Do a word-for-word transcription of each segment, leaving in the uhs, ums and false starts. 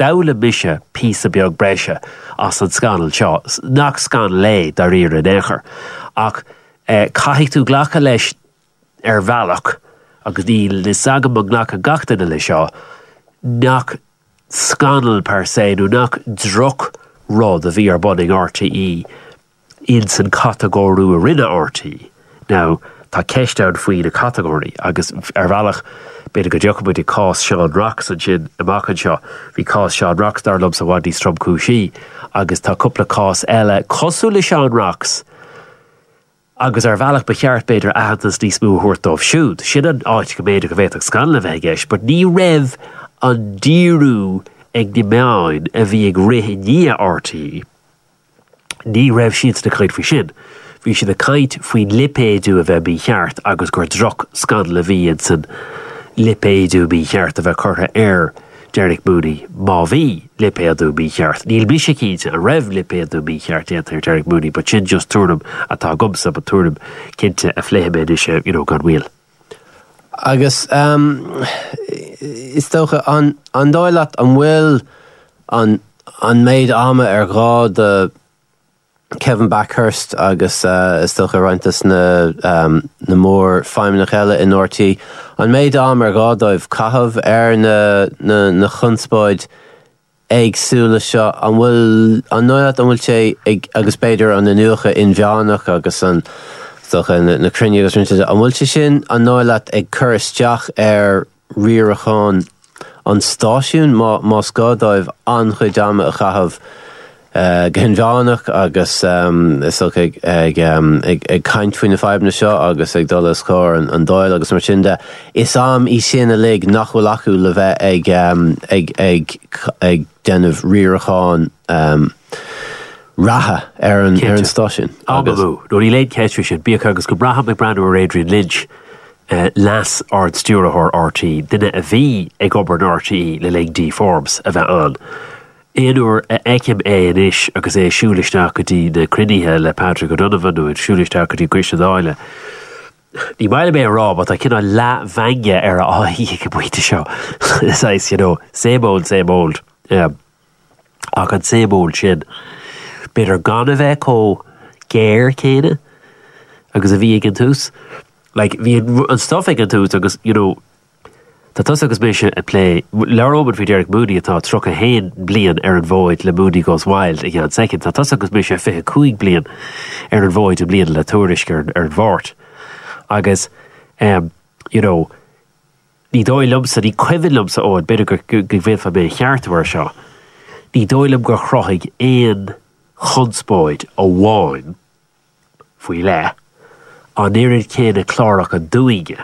dawla misha piece of beag bresha as an scanal seo nach scan lei dar ir an echer ach uh, caithigh tú glacha leis ar bhealach agus ní le sagam mag nach a gachtainna le seo nach scanal per se nó nach droch rud a bhí ar bunning R T E in san categóriú a rinne R T. Now, tá ceist faoin na categóri agus ar bhealach beidir go deocha i cás Sean Rocks an sin amachchan seo bhí cás Sean Rocks dar lum sa bhaintí strom cúisí agus tá cúpla cás eile cosú le Sean Rocks agus ar bhealach ba cheart beidir ahantas ní smú thuirtómh siúd sin an áit go méidir go bhéach scan le bheith gis but ní raibh an díriú ag ní meáin a bhí ag rithí ní R T ní raibh siad na caid faoi sin bhí siad a caid faoin lipéadú a bheith bí cheart agus gur droch scan le bhí in san lipéadú bí cheart a bheith curtha ar Derek Mooney má bhí lipéadú bí cheart níl bí sé cíte a raibh lipéadú bí cheart ar Derek Mooney but sin just túnam atá gomsa ba túnam cinnte a phléimid is you know gan bhíal. Agus um, is tócha an an dóileat an bhfuil an an méid ama ar gá de Kevin Backhurst agus uh, is tócha rointas na um, na mór feimnach eile in R T an méid ama ar gá dóibh cathab ar na na, na chunspóid agsúla seo an bhfuil an dóileat an bhfuil sé ag, agus beidir an na nuacha in bheánach agus an na, na crinne agus rinne an bhfuil sé sin an dóileat ag cur isteach ar riarachán an stáisiún má má scádáibh an chuid ama a chahabh uh, ghinbheánach agus um, is ag ag um, ag ag caint faoin na feibhna seo agus ag dul scór an, an dóil agus mar sin de is am í sin a lig nach bhfuil acu le bheith ag um, ag ag ag denmh riarachán um, ratha ar an ar an stáisiún. Agabú, nó ní léad ceistú sin bíoch agus go bratham ag brandú ar Adrian Lynch uh, las ard stúrathir R T duine a bhí ag obair an R T le League D Forbes a bheith an. Éanúair eicim é an isis agus é siúlisteach go dtí na crinithe le Patrick O'Donovan nó siúlisteach go dtí Christian Dáile. Ní baile mé rá, but I cinna lá bhainge ar a áí go buinte seo. Is you know, same old, same old. Um, ach an same old sin. Beidir gan a bheith có géir céine agus a bhí ag an tús. Like, bhí an stuff ag an tús agus, you know, tá tos agus méise a play leróban fi Derek Mooney atá troch a hain blian ar an bhóid le Mooney Goes Wild ag an second. Tá tos agus méise fithe cuaig blian ar an bhóid a blian le tuairisce ar an bhórt. Agus, um, you know, ní dóil lumsa, ní cuimhin lumsa óid beidir go bhfuil mé cheartmhar seo. Ní dóilm gur chrochaig éon chunspóid ó bháin faoi le an éirid céine clárach an dúige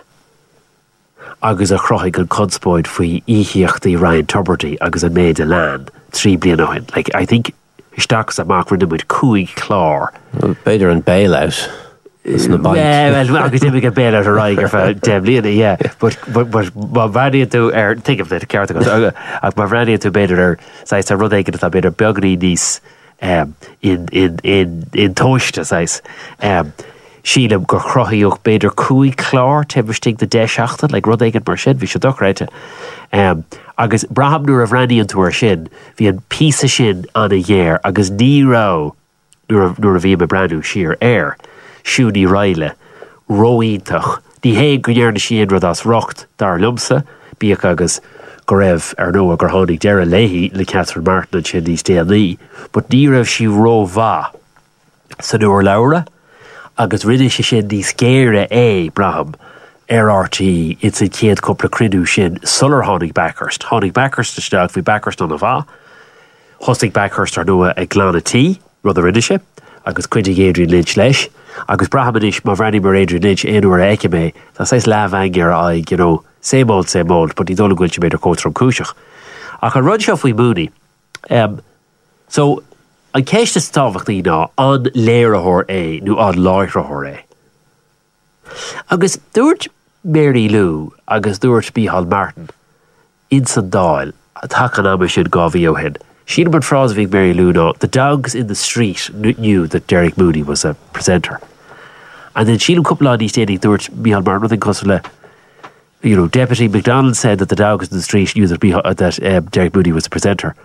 agus a chrochaig an chunspóid faoi íthíochtaí Ryan Tuberty agus an méid a lean trí blian óin. Like, I think isteachas amach rinne muid cúig clár. Well, beidir an bailout. Well, well, agus imi go bailout a raiger for dem bliana, yeah. But but but má bhraíonn tú ar think of it ceart agus ach má bhraíonn tú beidir ar sais a rud éige atá beidir beagnaí níos um, in in in in toiste sais. Um, sílam gur chrochaíoch beidir cúig clár tebhirtíigh de deisachta le rud éige mar sin bhí sé dochreite. Um, agus braham nuair a bhraíonn tú ar sin bhí an písa sin an a dhéir agus ní rá nuair a bhí me brandú siar air siúní raile roíintach ní hé go dhearna sin rud as rocht dar lumsa bíoch agus go raibh ar nó gur tháinig deire léithí le Catherine Martin an sin níos déanaí, but ní raibh si ró bha san nuair leabhra agus rinne sé sin níos céire é braham ar R T in san chéad cúpla crinú sin sular tháinig Backhurst. Tháinig Backhurst isteach bhí Backhurst an a bha, thosig Backhurst ar nua ag glána tí rud a rinne sé agus cuidig Adrian Lynch leis agus brahamanis má bhraní mar Adrian Lynch éanúair a eice mé tá sais lá bhaingear ag, you know, same old, same old, but ní dóla gúil sé beidir cótram cúiseach. Ach an rud seo faoi Mooney, um, so an céiste stábhachtaí ná an léireathir é nó an láithreathir é. Agus dúirt Mary Lou agus dúirt Micheál Martin in san dáil a take an ama sin gá bhí ó hen. Sheena but Frosvig Mary Lou no, the dogs in the street knew that Derek Mooney was a presenter. And then Sheena couple of these days towards Micheál Martin in Cosle, you know, Deputy McDonald said that the dogs in the street knew that, uh, that um, Derek Mooney was a presenter.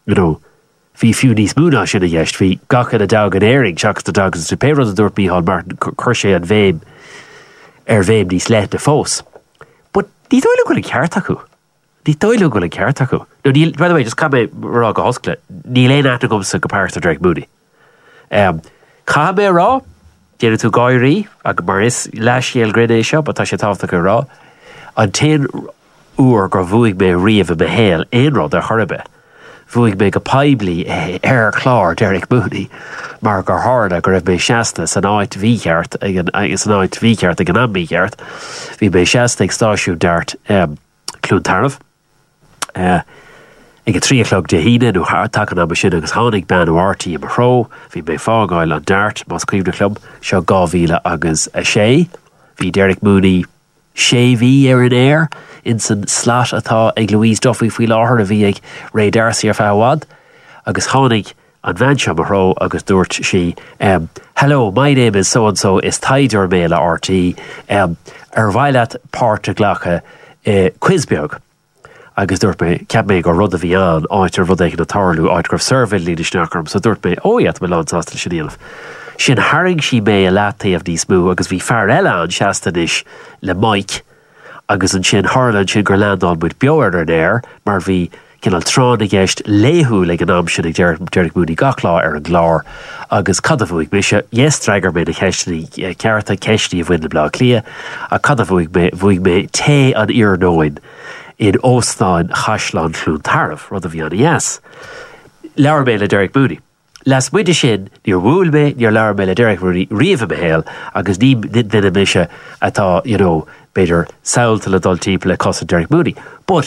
you know, hí fiú níos múna sin a dhéist, hí gachan a dag an éiring, seachas a dagus sa péród a dúirt bíhall Martin chuir sé an bhéim ar bhéim níos leit de fós. But ní dóile go le ceart acu. Ní dóile go le ceart acu. No, ní, by the way, just come rá go hoscla, ní léon ata gom sa go páirta Derek Mooney. Um, Cá mé rá, déanú tú gáirí, ag mar is leiscéal grinné seo, but tá sé táfta go rá, an ten uair gur bhuaigh mé riamh a héal éonrád ar chorbe. Bhuaigh mé go paibli ar chlár Derek Mooney, mar gur háda gur raibh mé seasta san áit bhíceart, agus san áit bhíceart ag an ambíceart, bhí mé seasta ag stáisiú dart um, Clúntarmh. Uh, ag a trí o'clock de híine nó tacan am sin agus tháinig ben ó R T am a chró, bhí mé fágáil an dart más cuimhne club, seo gá mhíle agus a sé. Bhí Derek Mooney sé bhí ar an air in san slát atá ag Louise Duffy faoi láthair a bhí ag Ray D'Arcy ar fáhád, agus tháinig an bhain seo a chró agus dúirt sí, um, hello, my name is so-and-so, is Taidir Méla R T, um, ar bhaileat páirte ghlacha uh, Quizbeag. Agus dúirt mé, ceap mé go rud a bhí an áitir rud éic na tarlú áit gribh surveil lína sneacharm, so dúirt mé, ó iad me lánsásta sin íanamh. Sin haring sí mé a látaíomh níos mú, agus bhí fear eile an seastanis le Mike, agus an sin Harlan sin gur landán buid beir ar air, mar bhí cinál trán a gceist léthú le an am sin ag Derek Mooney gachlá ar an glár, agus cadafúig mé se, yes, traigar mé na ceistní cearta ceistní a bhain na blá clia, a cadafúig mé, bhuaig mé té an iarnóin in Óstáin Chaisleán Clúntarmh, rud a bhí an yes. Leabhar mé le Derek Mooney. Las muide sin, níor bhúil mé, níor leabhar mé le Derek Mooney riamh a héal, agus ní duine mise atá, you know, beidir saoilta le dul típ le cos Derek Mooney. But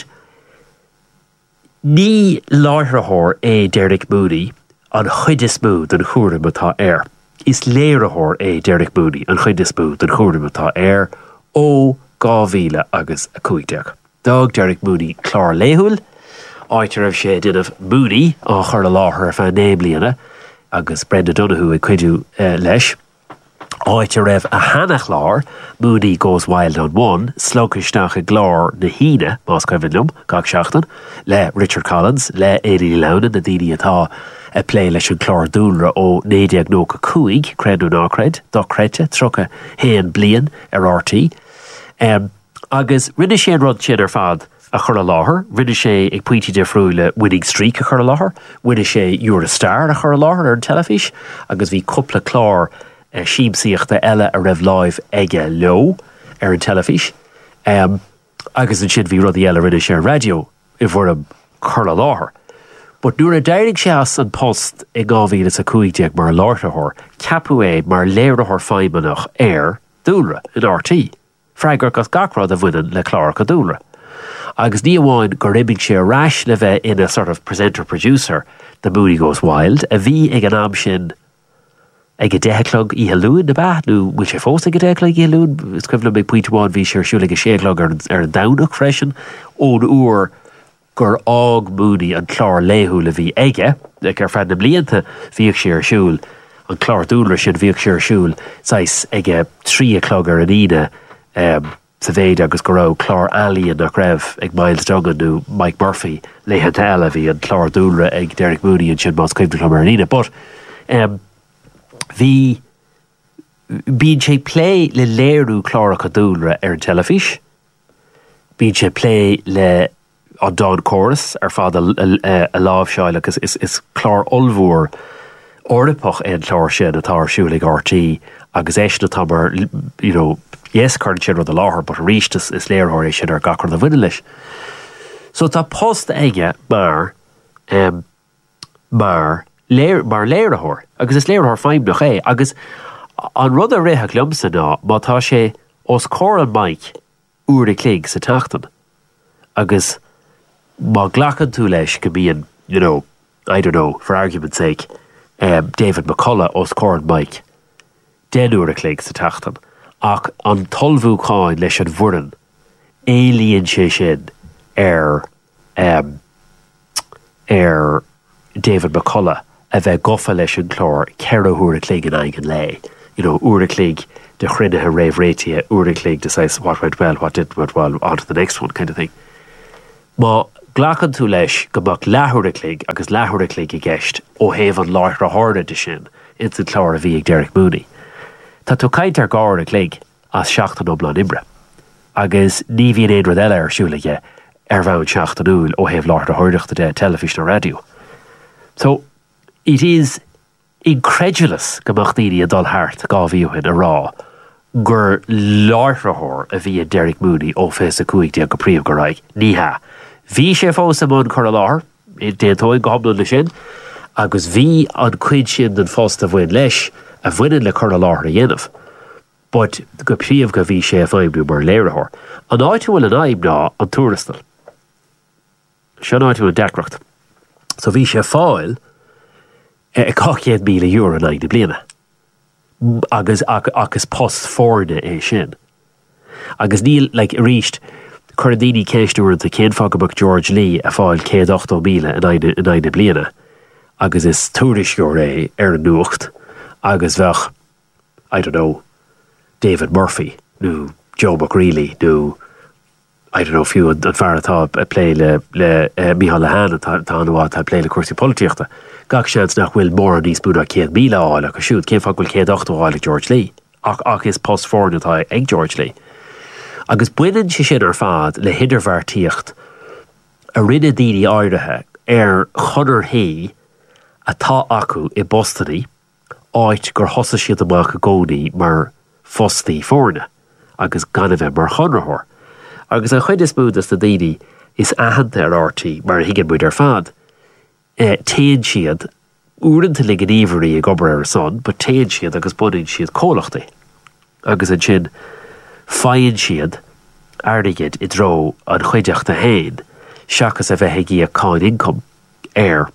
ní láithreathóir é Derek Mooney an chuide smú den chúram atá air. Is léireathóir é Derek Mooney an chuide smú den chúram atá air ó gá mhíle agus a cúigteach. Dog Derek Mooney chlár léthúil, áitir raibh sé duineh Mooney á chur a láthair fan néim bliana, agus Brenda Donoghue ag cuidiú uh, leis. Áitir raibh a hana chlár, Mooney Goes Wild on One, slogaisteach a glár na híine, más coimhinlumm, gach seachtain, le Richard Collins, le Éirí Lounan, na daoine atá a plé leis an chlár dúnra ó néideag nó go cúig, creadú nácred, do creite, trocha héan blian ar R T. Um, agus rinne sé rud sin ar fad a chur a láthair, rinne sé ag puintí de friúile Winning Streak a chur a láthair, rinne sé You're a Star a chur a láthair ar an telefís, agus bhí cúpla chlár uh, síbsíochta eile a raibh live aige leo ar an telefís. Um, agus an sin bhí rudí eile rinne sé radio i bhfuair am chur a láthair. But nuair a d'éirigh sé as an post i gámhíle sa cúigteag mar láirtheoir, ceapú é mar léirtheoir feidhmeannach ar dúnra in R T. Freigur gus gachrad a bhuiinean le chlár go dúnra. Agus ní amháin gur rimbigh sé ráis le bheith in a sort of presenter-producer the Mooney Goes Wild, a bhí ag an am sin ag a deiclog í halún na beth, nó bhfuil sé fós ag a deiclog í halún, is cuimhla mé puintháin bhí sé siúla a séclog ar, ar an damnach freisin, ón uair gur ág Mooney an chlár léthú le bhí aige, ag ar fred na blianta bhíoh sé ar siúl, an chlár dúnra sin bhíoh sé ar siúl, sais ag a trí o'clock ar an ine, Um, sa bhéid agus go raibh chlár alíonn nach raibh ag Miles Duggan nó Mike Murphy léthe eile bhí an chlár dúnra ag Derek Mooney an sin más cuimhne mar aíine. But um, bhí bíonn sé play le léirú chláracha dúnra ar an telefís, bíonn sé play le an Don Chorus ar fad a, a, a lábh seáil agus is, is chlár olmhór oripach an chlár sin atá ar siúla ag R T agus éisina tá mar, you know, yes, current sin rud a láthair, but ríist is, is léirthóir é sin ar gachar na bhuiine leis. So tá post aige mar um, mar léir, mar léirthóir, agus is léirthóir feimnach é, agus an rud a réthe liomsa ná, má tá sé os cór an Mike úr a clig sa tachtan, agus má ghlachan tú leis go bíon, you know, I don't know, for argument's sake, um, David McCullough os cór an Mike, den úr a clig sa tachtan, ach an tolbhúcháin leis an bhuirean éilíonn sé sin ar um, ar David McCullough a bheith gofa leis an chlár ceithre úr a clig an aigen lei. You know, úr a clig de chruinethe réimh réitíe, úr a clig decides what went well, what didn't went well, on to the next one kind of thing. Má Glachan tú leis go bach lethúir a clig agus lethúir a clig I gceist ó héamh an láithre háda de sin ins an clár a bhí ag Derek Mooney. Tá tú caiint ar gáir a clig as seachtain ó Blan Imre. Agus ní bhíon éad eile ar siúlaige ar bhain seachtain úil ó héamh láithre háireachta de telefís na radio. So, it is incredulous gomach daoine a dul thart gá bhíohin a rá gur láithreathóir a bhí Derek Mooney ó fés a cuaig de go príomh go raig. Ní ha. Bhí sé fós am an chur a láthir, I déantóid go hablan le sin, agus bhí an cuid sin den fós a bhain leis a bhainean le chur a láthir a dhéanamh. But go príomh go bhí sé a bhaimnú mar léireathóir. An áitiúil an aim ná an túrastal. Se an áitiúil an decreacht. So bhí sé fáil a cachéad míle euro an aine bliana. Agus agus post fórne é sin. Agus níl like ríist Corradini ceistúir a cén fagabach George Lee a fáil céad ochtó míle in aine bliana. Agus is túrisisiúr é ar an nuacht. Agus bheith, I don't know, David Murphy, nó Joe McReilly, nó I don't know, fiú an fearratá a plé le, le uh, Micheál Lehane tá anhá a plé le cuasaí políochta. Gach seans nach bhfuil mór an níos búna céad míle áil agus siúd cén fag bhfuil céad ochtó áil George Lee. Ach, ach is post fórne tá ag George Lee. Agus buineann si sin ar fad le hidirmhartíocht a rinne daoine áirithe ar chunar haí atá acu I Bostoní áit gur thosa siad amach a gcónaí mar fostaí fórne agus gan a bheith mar chunrathóir. Agus a chuid is múd as na daoine is ahananta ar áirtí mar a hiigin muid ar fad. Eh, téann siad úranta le gníomhairí ag obair ar a son, but téann siad agus bunaíonn siad cólachtaí. Agus an sin faigheann siad airdigid I dro an chuideachta hain seachas a bheith ag a cáin income ar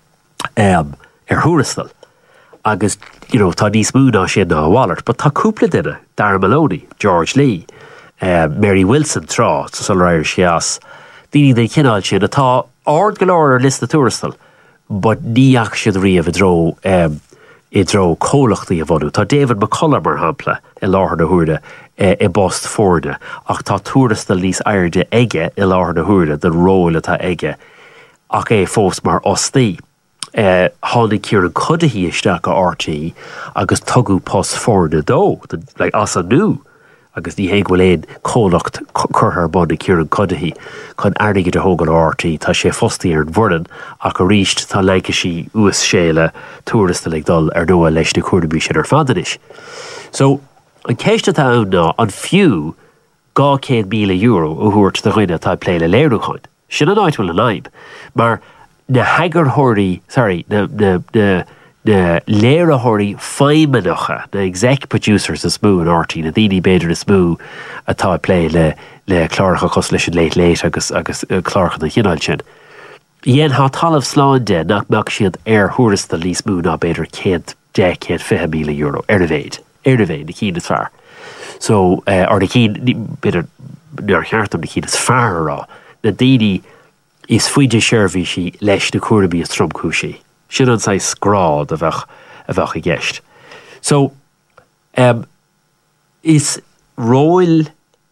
um, ar thuarastal. Agus, you know, tá níos múna sin ná bhallart, but tá cúpla duine, Darren Maloney, George Lee, uh, Mary Wilson trá, sa sul rair sias, daoine dé cinál sin atá ard go leor ar list na túrastal, but níach siad riamh I dro um, I dro cólachtaí a bhonú. Tá David McCullum mar hampla I láthair na huairde eh, I Bost fórne, ach tá túrastal níos airde aige I láthair na huairde den róil atá aige ach é fós mar ostaí. Uh, Tháinig Kieran Cuddihy isteach a R T E agus tugu post fórne dó, like as a nu. Agus ní héag bhfuil éon cólacht curthar bonna Kieran Cuddihy chun airdigid a thógan R T E tá sé fostaí ar an bhordan ach a ríist tá leice sí uas séile túrasta le dul ar nua leis na cuairbí sin ar fadanis. So, an céiste tá ann ná an fiú gá céad míle euro ó thuairt na chuine tá plé le léirúchain. Sin an áit bhfuil an aib, mar na hagarthirí, sorry, na, na, na na léirethirí feimmenacha, na exec producers is smú an R T E, na daoine beidir is smú atá plé le, le clárcha cos leis an léit léit agus, agus uh, clárcha na chinál sin. Dhéan há talamh sláán de nach meach siad ar thuarastal níos smú ná beidir céad de céad fiche míle euro ar a bhéid, ar a bhéid, na cín is fearr. So, uh, or na cín, beidir nuair cheartam na cín is fearr rá, na daoine is fuide seirbhí sí leis na cuairbí is tromcúisí. Sin an sa scrád a bheith a bheith a gceist. So, um, is róil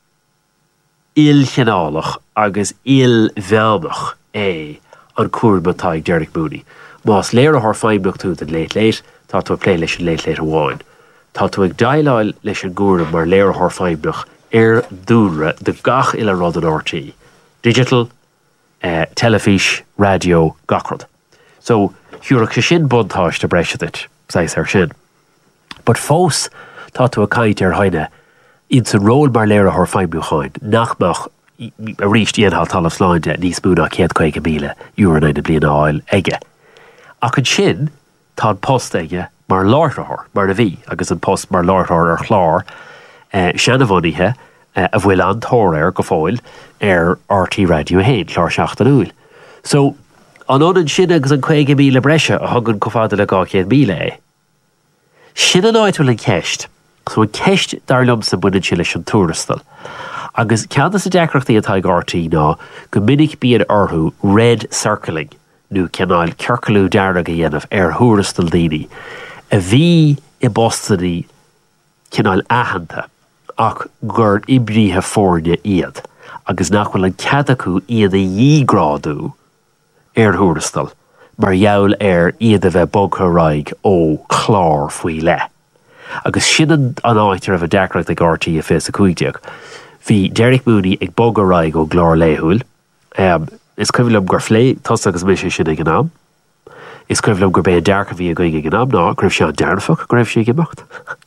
ilchenálach agus ilbhealach é an cuairbe tá ag Derek Mooney. Más léireathóir feimneach tú den léit léit, tá tú a plé leis an léit léit amháin. Tá tú ag daileáil leis an gúra mar léireathóir feimneach ar dúnra de gach ile rud an R T E. Digital, uh, telefís, radio, gachrod. So, Thúrach sé sin buntáist a breisiid, sais ar sin. But fós tá tú a caint ar haine in san ról mar léireathóir feimniúcháin, nachmach a ríist dhéanthal talamh sláinte níos múna céad chuige míle euro na bliana áil aige. Ach an sin tá an post aige mar láithreathóir, mar na bhí, agus an post mar láithreathóir ar chlár uh, seanamhoníthe uh, a bhfuil an tóir go fáil ar R T Radio hain, chlár seachtain úil. So, an onan sin agus an chuige míle breise a thugann go fada le gá céad míle é. Sin an áit bhfuil an ceist, so an ceist darlumm sa buineann sin leis an túrastal. Agus ceanna sa deacreachtaí atá ag R T E ná go minic bíonn orthú red circling, nó ceannáil cearcalú dearg a dhéanamh ar thuarastal daoine. A bhí I Bostoní ceannáil ahananta ach gur ibríthe fórne iad. agus nachhfuil an ceadachú iad a dhígrádú ar thuairastal, mar jaall ar iad a bheith bogtha raig ó chlár faoi le. Agus sin an áitir a bheith deacracht ag R T é fés a cuaigdeag. Bhí Derek Mooney ag bogtha raig ó glár léthúil. Um, is cuimhlum gur phlé tos agus mé sin ag an am. Is cuimhlum gur bé an dearcha bhí a going ag an am ná, greibh sé an dearnafach, greibh sé gemacht.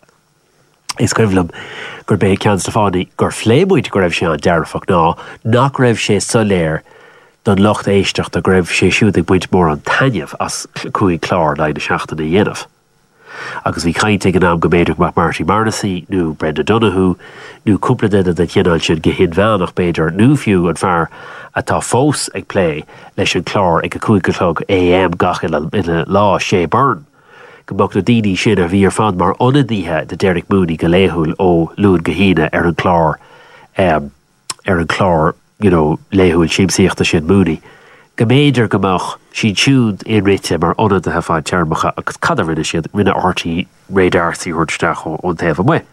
Is cuimhlum gur bé Ceann Stefánaí gur phlémuid gur raibh sé an dearnafach ná, nach raibh sé soléir don locht éisteach a greibh sé siúd ag buint mór an tainneamh as cuaig chlár leid na seachtainna dhéanamh. Agus bhí caint ag an am go méidir mac Marty Marnessy, nó Brenda Donoghue, nó cúpla duine de chéanáil sin go hinmheánach beidir nó fiú an fear atá fós ag plé leis an chlár ag a cuaig go chlog A M gach ina lá sé burn. Go mbeadh na daoine sin a bhí ar fan mar ionadaithe de Derek Mooney go léthúil ó Lúin Gahíne ar an chlár um, ar an chlár you know, léthúil siamsaíochta sin Mooney. Go méidir gomach sin siúd in rite mar ionadaithe fáid tearmacha agus cadar rinne siad rinne R T rédarsaí thuirteach ón taobh mu.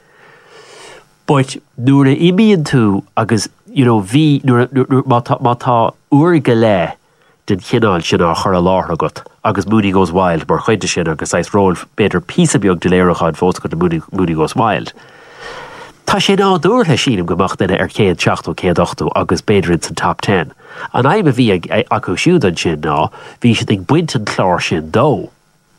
But nuair a imíonn tú agus you know, bhí má tá uair go le den chinál sin a chur a láthair agat, agus Mooney Goes Wild mar chuide sin agus éis ról beidir písa beag de léireáid fós go Mooney, Mooney Goes Wild. Tá sé ná dúirthe sílim gomach duine ar céad seachtó céad ochtó agus beidir in san top ten. An aim a bhí acu siúd an sin ná, bhí si ag buint an chlár sin dó.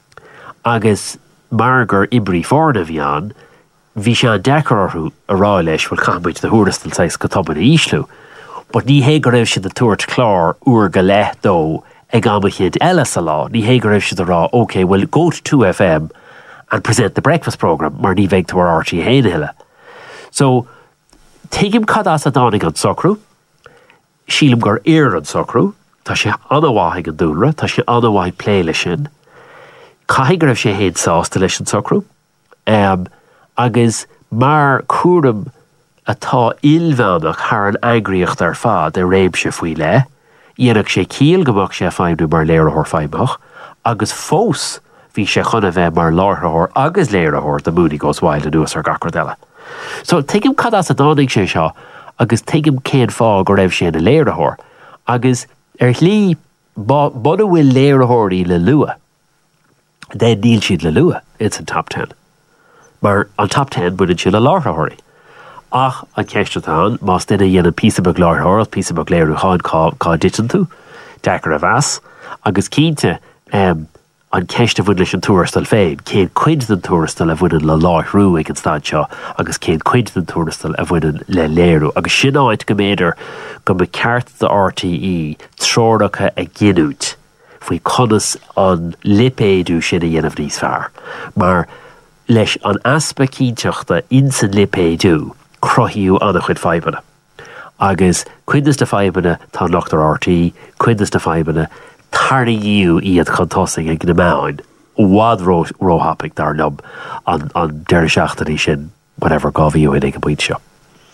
Agus mar gur ibrí fórna bhí an, bhí sé an decararthú a rá leis bhfuil chamuid na thuairastal sais go tobanna íslú. But ní hé go raibh si de tuairt chlár uair go le dó ag amachéad eile sa lá, ní hé go raibh si de rá, okay, well, go to two F M and present the breakfast programme, mar ní bheith tuair R T é héile. So, teigim cad as a dánig an socrú, sílim gur éir an socrú, tá sé anhaithe an dúnra, tá sé anhaithe pléile sin, caiigh go raibh sé héad sásta leis an socrú, um, agus mar cuaram atá ilmheánach thar an eagraíocht ar fad a réib se faoi le, dhéanach sé cíal gomach sé feimnú mar léireathóir feimach, agus fós bhí sé chuna bheith mar láthair agus léireathóir de Mooney Goes Wild a nuas ar gacradella. So teigim cad as a dánig sé seo, agus teigim céad fá go raibh sé na léireathóir, agus ar lí bod a bhfuil léireathóirí le lua, de níl siad le lua, it's an top ten. Mar an top ten buidir siad le láthairthirí. Ach an ceistetán, más duine dhéanaan písa bag láthair, písa bag léireúcháin cá ditan tú, deacar a bheas, agus cínte um, an ceiste bhuiin leis an túrastal féin, céad cuid den túrastal a bhuiin le láthrú ag an stad seo, agus céad cuid den túrastal a bhuiin le léirú. Agus sin áid go méidir go be ceart de R T é tródacha a gginút, faoi conas an lipéadú sin a dhéanamh níos fearr. Mar leis an aspa cínteachta in san lipéadú, crothíú anna chuid faibanna. Agus cuidas de faibanna tá locht ar R T, cuidas de faibanna tardaíú iad chuntásaigh ag na máin, wad róthapig dar lom an, an deir seachtaí sin, whatever gábhíú in ag a buid seo.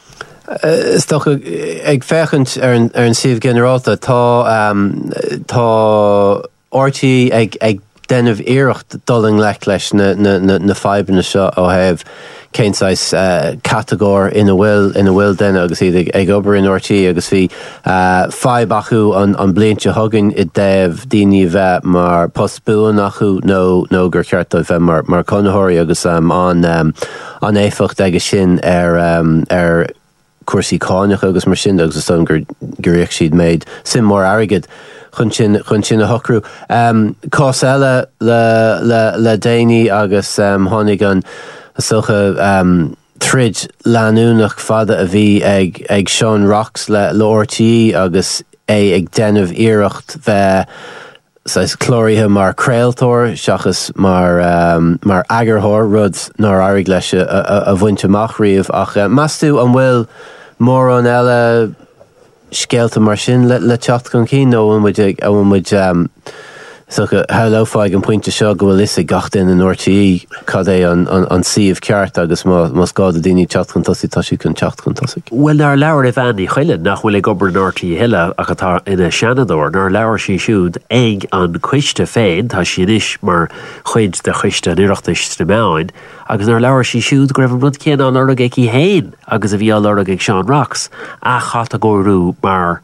Is toch ag fechant ar an siomh generálta tá um, tá R T ag, ag denmh iirecht doling lech leis na, na, na, na faibanna seo ó hebh céinsáis uh, categór ina bhfuil ina bhfuil den agus iad ag, ag obair in R T agus bhí uh, feib acu an, an blianta thugann i débh daoine bheith mar postbúan acu nó nó gur ceart a bheith mar, mar conaitheoirí agus um, an, um, an éificht aige sin ar, um, ar cuasaí cáineach agus mar sin agus an gur guríoch siad méid sim mór airgid chun sin chun sin a hocrú. Um, cás eile le, le, le déine agus um, tháinig an socha um, trid leanúnach fada a bhí ag, ag Sean Rocks le, le R T é agus é ag denmh iirecht bheith sais chlórithe mar créaltóir seachas mar, um, mar agarthóir rud nar airg leis a, a, a bhainte amach riamh ach uh, meastú an bhfuil mór an eile scéalta mar sin le, le teacht chun cí nó an muid um, So how lo fáig an pointe seo go bhfuil is gach in an R T E cad é an an siomh ceart agus má gá a daoine techt chun tosaí tá si chun techt chun tosaí. Well nar leabhar a bheannaí chuile nach bhfuil ag gobar an R T E heile a atá ina seanadóir nar leabhar sí siúd ag an cuiste féin tá sin is mar chuid de chuiste an iireachtais na meáin agus nar leabhar sí siúd go raibh an rud céan an org ag í héin agus a bhí an org ag Sean Rocks a chat a gcóirú mar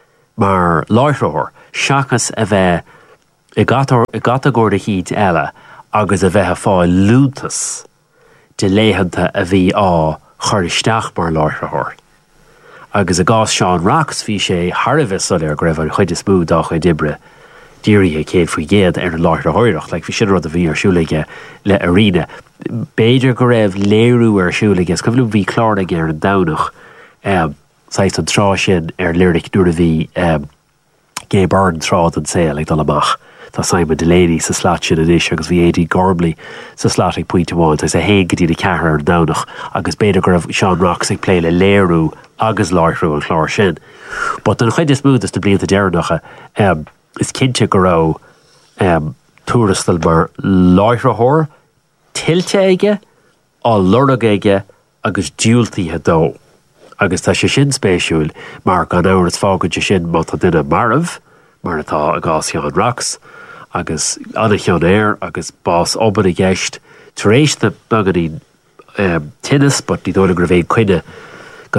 mar láithreoir seachas a bheith I got I got a gorda heat ella agus a bheith fáil lútas de léhananta a bhí á choristeach mar láithreoir. Agus a gás Sean Rocks bhí sé Harveh sul ar greibh an chuide smú dá chu dibre díirí a céad faoi géad ar an láithreoireach, le bhí sin rud a bhí arsúlaige le arína. Béidir go raibh léirú arsúlaige, go bhfuil bhí cláirda ar an damhnach um, sais an trá sin ar lyric nuair a bhí um, Gay Byrne trád an saoil ag dul amach. Tá Simon Delaney sa slát sin inis agus bhí Eddie Gormley sa slát ag pointe bháin, tá sé hé go dtí na cethir an damhnach agus beidir go raibh Sean Rocks ag plé le léirú agus láithreú an chláir sin. But an chuid is smúd is de blianta dearnacha um, is cinnte go raibh um, túrastal mar láithreoir tiltte aige á lorg aige agus diúltaithe dó. Agus tá sé sin spéisiúil mar gan áir is fágad sin má tá duine marmh mar atá a gás Sean Rocks agus anna cheann air agus bás obair i gceist tar éis de baganí um, tinnis, but ní dóla gur bhéh cuine go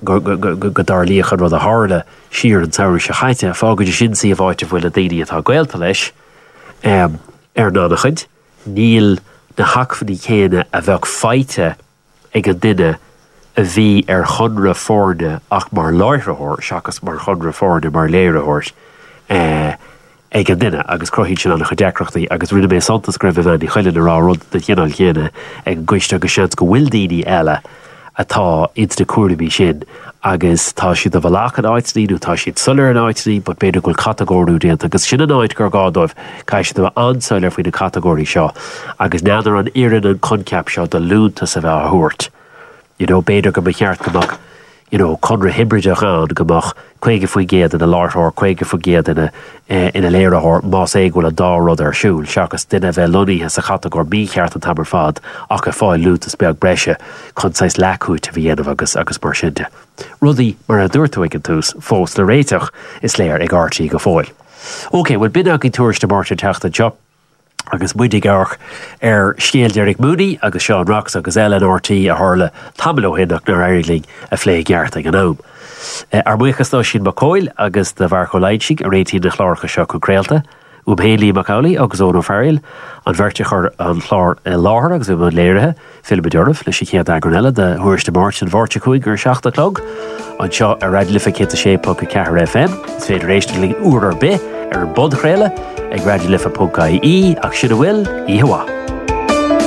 dar líochan rud a hála siar an saoir se chaite a fágad sin si a bhaite bhfuil a daoine atá gaolta leis um, ar nána chuid. Níl na hacfaní chéine a bheith feite ag an duine a bhí ar chunra fórne ach mar láithreoir seachas mar chunra fórne mar léireoirt uh, ag an duine agus crochíd sin annach a deacrochtaí agus rinne mé santas greibh bheith chuile na rá rud de dhéanal chéine ag an gcuiste agus seans go bhfuil daoine eile atá insta cuairbí sin agus tá siad a bhláach an áitníú tá siad sulir an áitní, but beidir goil categóriú déanta agus sin an áit gur gádóibh cai siad a ansáil ar faoin na categórií seo agus neadar an ian an conceap seo de lúnta sa bheith a thuairt. You know, beidir go me cheart gomach you know, conra hybridach an gomach chuige faoi géad in a láithreoir, chuige faoi géad in a, uh, in a léireoir más éigúil a dá rud ar siúil, seachas duine bheith loníthe sa chategóir bí cheart an tamar fad ach a fáil lútas beag breise chun sais leacúit a bhí dhéanamh agus agus mar sinnte. Rudaí mar a dúirtu ag an tús fós le réiteach is léir ag áirtí go fáil. Ok, well bin ag an túiriste Martin teachta job agus muidig arch ar scéal Derek Mooney agus Sean Rocks agus Ellen R T a hála tamló hinach nar airling a phlé geart ag an am. Uh, ar buchas tá sin Macóil agus de bhar choláidsigh a réití na chláircha seo chu créalta, ub Hayley Macaulay agus Ónó Farrell an bhirte chur an chlár láthar agus bh léirithe Philip Durf leis sé chéad agranella de thuiriste Martin bhórte chuig gur seachta clog an seo a radiolifa cé a sé puca cethir F M is féidir réisteling úr ar be ar bod chréile ag radiolifa puca I ach siad a bhfuil í hawa.